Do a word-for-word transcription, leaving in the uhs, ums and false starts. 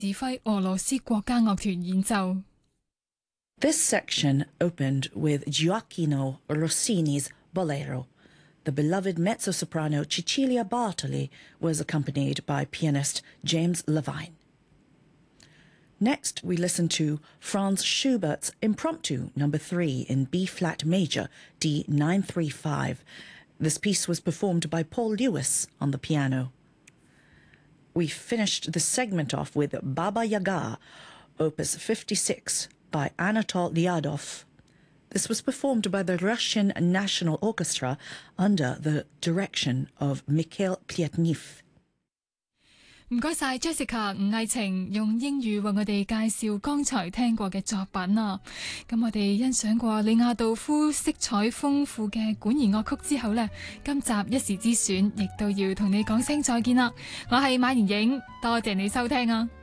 指揮俄羅斯國家樂團演奏。 This section opened with Gioacchino Rossini's Bolero. The beloved mezzo-soprano Cecilia Bartoli was accompanied by pianist James Levine. Next, we listen to Franz Schubert's Impromptu number three in B-flat major, D nine thirty-five. This piece was performed by Paul Lewis on the piano. We finished the segment off with Baba Yaga, opus fifty-six, by Anatol Lyadov. This was performed by the Russian National Orchestra under the direction of Mikhail Pletnev. 唔該晒 Jessica 吳藝晴用英語為我哋介紹剛才聽過嘅作品啊！咁我哋欣賞過李亞道夫色彩豐富嘅管弦樂曲之後呢，今集一時之選亦都要同你講聲再見啦！我係馬妍影，多謝你收聽啊！